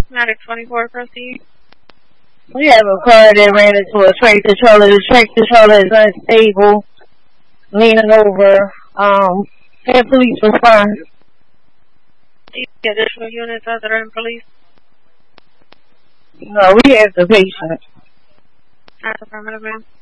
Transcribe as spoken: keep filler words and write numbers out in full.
Matic twenty-four, proceed. We have a car that ran into a tractor trailer. The tractor trailer is unstable, leaning over. Um, and police respond. Additional units other than police? No, we have the patient. That's affirmative, ma'am.